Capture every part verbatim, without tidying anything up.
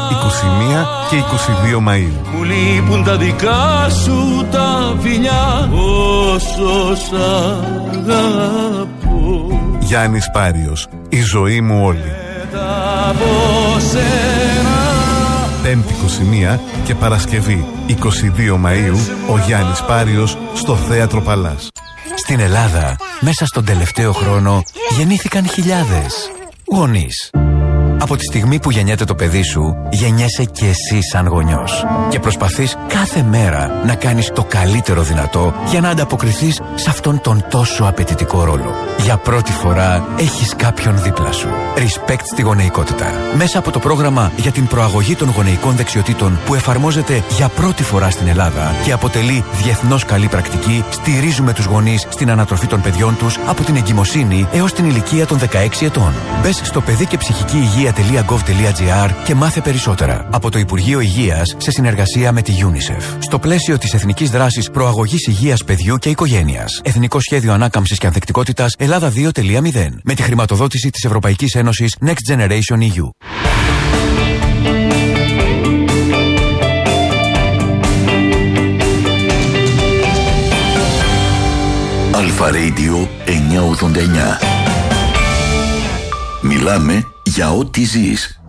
είκοσι μία και είκοσι δύο Μαΐου. Μου λείπουν τα δικά σου τα φιλιά, όσο σ' αγαπώ. Γιάννης Πάριος, η ζωή μου όλη. Πέμπτη είκοσι μία και Παρασκευή είκοσι δύο Μαΐου, ο Γιάννης Πάριος στο Θέατρο Παλάς. Στην Ελλάδα, μέσα στον τελευταίο χρόνο, γεννήθηκαν χιλιάδες γονείς. Από τη στιγμή που γεννιέται το παιδί σου, γεννιέσαι και εσύ σαν γονιός. Και προσπαθείς κάθε μέρα να κάνεις το καλύτερο δυνατό για να ανταποκριθείς σε αυτόν τον τόσο απαιτητικό ρόλο. Για πρώτη φορά έχεις κάποιον δίπλα σου. Respect στη γονεϊκότητα. Μέσα από το πρόγραμμα για την προαγωγή των γονεϊκών δεξιοτήτων που εφαρμόζεται για πρώτη φορά στην Ελλάδα και αποτελεί διεθνώς καλή πρακτική, στηρίζουμε τους γονείς στην ανατροφή των παιδιών τους από την εγκυμοσύνη έως την ηλικία των δεκαέξι ετών. Μπες στο παιδί και ψυχική υγεία .gov.gr και μάθε περισσότερα από το Υπουργείο Υγείας σε συνεργασία με τη UNICEF. Στο πλαίσιο της Εθνικής Δράσης Προαγωγής Υγείας Παιδιού και Οικογένειας. Εθνικό Σχέδιο Ανάκαμψης και Ανθεκτικότητας Ελλάδα δύο κόμμα μηδέν. Με τη χρηματοδότηση της Ευρωπαϊκής Ένωσης Next Generation ι γιου. Αλφα Radio εννιακόσια ογδόντα εννιά. Μιλάμε για ό,τι ζεις.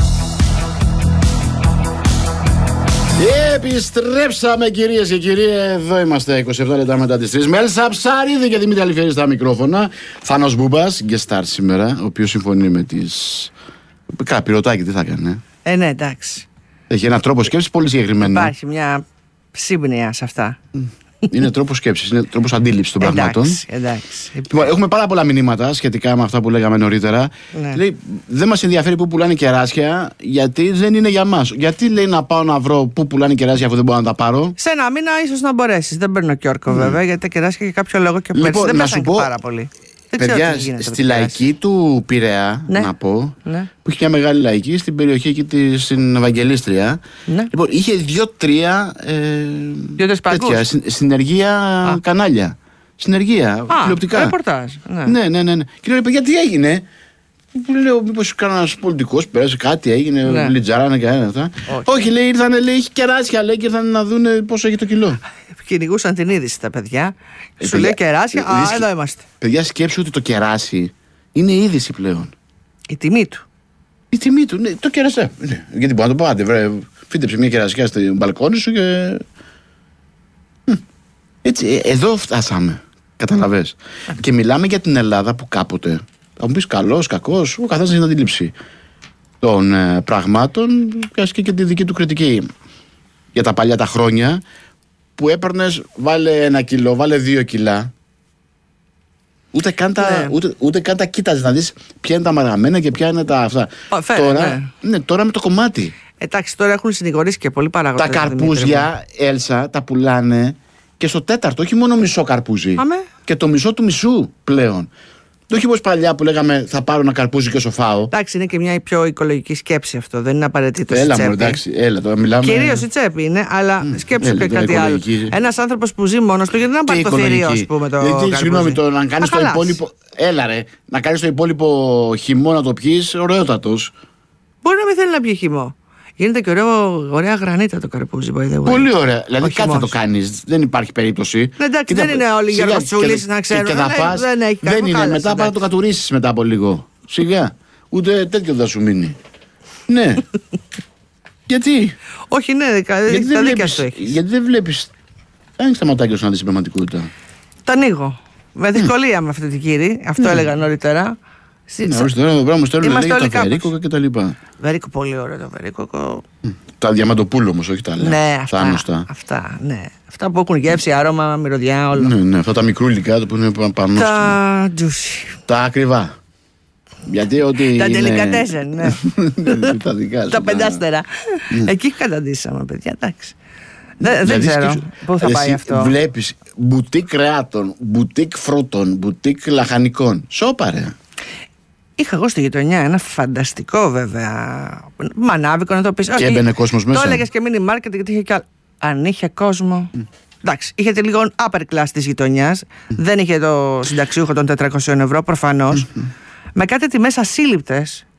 Επιστρέψαμε κυρίες και κύριοι. Εδώ είμαστε είκοσι επτά λεπτά μετά τις τρεις. Με Έλσα Ψαρίδη και Δημήτρη Αληφιέρη στα μικρόφωνα. Θάνος Μπούμπας, guest star σήμερα, ο οποίος συμφωνεί με τις... Κάνα πυρωτάκι, τι θα έκανε. Ε, ναι, εντάξει. Έχει ένα τρόπο σκέψης πολύ συγκεκριμένο. Υπάρχει μια σύμπνοια σε αυτά. Είναι τρόπος σκέψης, είναι τρόπος αντίληψης των πραγμάτων. Εντάξει, εντάξει. Λοιπόν, έχουμε πάρα πολλά μηνύματα σχετικά με αυτά που λέγαμε νωρίτερα. Ναι. Λέει, δεν μας ενδιαφέρει πού πουλάνε κεράσια, γιατί δεν είναι για μας. Γιατί λέει να πάω να βρω πού πουλάνε κεράσια αφού δεν μπορώ να τα πάρω. Σε ένα μήνα ίσως να μπορέσεις. Δεν παίρνω και όρκο, mm. βέβαια, γιατί τα κεράσια για κάποιο λόγο και πέρσι λοιπόν, δεν πέσανε πω, και πάρα πολύ. Παιδιά, στη λαϊκή του Πειραιά, ναι. να πω, ναι. που είχε μια μεγάλη λαϊκή στην περιοχή εκεί τη, στην Ευαγγελίστρια. Ναι. Λοιπόν, είχε δύο-τρία ε, τέτοια συνεργεία Α. κανάλια. Συνεργεία, τηλεοπτικά. Ρεπορτάζ. Ναι, ναι, ναι. ναι, ναι. Και λέω, παιδιά, τι έγινε. Που λέω, μήπως κανένα πολιτικό πέρασε κάτι, έγινε, ναι. Λιτζαράνα και αυτά. Όχι. Όχι, λέει, ήρθαν, λέει, έχει κεράσια, λέει, και ήρθαν να δουν πόσο έχει το κιλό. Κυνηγούσαν την είδηση τα παιδιά. Ε, Σου παιδιά, λέει κεράσια, ε, α, εδώ είμαστε. Παιδιά, σκέψου ότι το κεράσι είναι είδηση πλέον. Η τιμή του. Η τιμή του, ναι, το κερασέ. Ναι. Γιατί μπορεί να το πάτε, βρε, φύτεψε μια κερασιά στο μπαλκόνι σου και. Έτσι, εδώ φτάσαμε. Καταλαβες. Mm. Και μιλάμε για την Ελλάδα που κάποτε. Θα μου πεις καλός, κακός, ο καθένας έχει την αντίληψη των ε, πραγμάτων και ασκεί και τη δική του κριτική. Για τα παλιά τα χρόνια που έπαιρνες, βάλε ένα κιλό, βάλε δύο κιλά. Ούτε καν τα, ναι. ούτε, ούτε καν τα κοίταζες να δεις ποια είναι τα μαργαμένα και ποια είναι τα αυτά. Φέρε, τώρα, ναι. Ναι, τώρα με το κομμάτι. Εντάξει, τώρα έχουν συνηγορήσει και πολλοί παραγωγές. Τα καρπούζια, Έλσα, τα πουλάνε και στο τέταρτο, όχι μόνο μισό καρπούζι. Αμέ. Και το μισό του μισού πλέον. Το όχι όπως παλιά που λέγαμε θα πάρω ένα καρπούζι και όσο φάω. Εντάξει, είναι και μια πιο οικολογική σκέψη αυτό. Δεν είναι απαραίτητο. Έλα, μου, εντάξει, έλα, τώρα μιλάμε. Κυρίως η τσέπη είναι, αλλά mm, σκέψου έλα, και κάτι άλλο. Ένας άνθρωπος που ζει μόνος του, γιατί να πάρει το θηρίο, ας πούμε. Το γιατί, συγγνώμη, το να κάνεις το υπόλοιπο. Έλα, ρε, να κάνεις το υπόλοιπο χυμό να το πιείς, ωραιότατος. Μπορεί να μην θέλει να πιει χυμό. Γίνεται και ωραίο, ωραία γρανίτα το καρπούζι. Πολύ ωραία. Δηλαδή κάτι θα το κάνεις. Δεν υπάρχει περίπτωση. Ναι, εντάξει, δεν είναι όλοι οι γεροστσούλες να ξέρουν. Και θα φας. Δεν, δεν, δεν είναι. Μετά πάει να το κατουρίσεις μετά από λίγο. Σιγά. Ούτε τέτοιο δεν θα σου μείνει. Ναι. Γιατί. Όχι, ναι, γιατί τα δίκαια σου έχεις. Γιατί δεν βλέπεις. Άνοιξε τα ματάκια σου να δεις την πραγματικότητα. Τα ανοίγω. Με δυσκολία με αυτή την κύριη. Αυτό έλεγα νωρίτερα. Ναι, ορίστε τώρα το πράγμα στέλνουν λέει τα βερίκοκα και τα λοιπά. Βερίκο, πολύ ωραίο το βερίκοκο. Τα διαμαντοπούλου όμως, όχι τα άλλα. Ναι, αυτά, αυτά, ναι. Αυτά που έχουν γεύση, άρωμα, μυρωδιά, όλα. Ναι, ναι, αυτά τα μικρούλικα που είναι πάνω. Τα τζούσι. Τα ακριβά. Γιατί ότι. Τα τελικατέσεν, ναι. Τα δικά σου. Τα πεντάστερα. Εκεί καταντήσαμε, παιδιά, εντάξει. Δεν ξέρω πού θα πάει αυτό. Βλέπεις μπουτίκ κρεάτων, μπουτίκ φρούτων, μπουτίκ λαχανικών. Σώπαρε. Είχα εγώ στη γειτονιά ένα φανταστικό βέβαια μανάβικο να το πεις. Και έμπαινε κόσμος μέσα. Το έλεγες και mini market γιατί είχε κι άλλο. Αν είχε κόσμο. Mm. Εντάξει, είχε τη λίγο upper class της γειτονιάς. Mm. Δεν είχε το συνταξιούχο των τετρακόσια ευρώ προφανώς. Mm-hmm. Με κάτι τιμές ασύλληπτες.